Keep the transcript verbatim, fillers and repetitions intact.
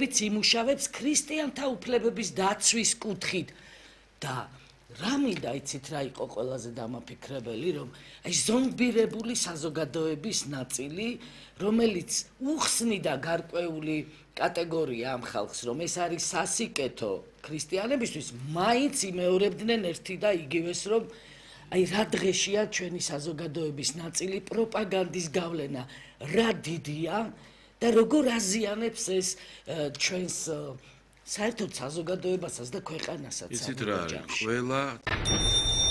რომლებიც იმუშავებს ქრისტიანთა უფლებების დაცვის კუთხით და რა მინდა იცით რა იყო ყველაზე დამაფიქრებელი რომ აი ზომბირებული საზოგადოების ნაწილი რომელიც უხსნიდა გარკვეული კატეგორია ამ ხალხს რომ ეს არის სასიკეთო ქრისტიანებისთვის მაინც იმეორებდნენ ერთი და იგივეს რომ აი რა დღეშია ჩვენი საზოგადოების ნაწილი პროპაგანდის გავლენა რა დიდია და როგორ აზიანებს ეს ჩვენს საერთოდ საზოგადოებასაც და ქვეყანასაც იცით რა არის ყველა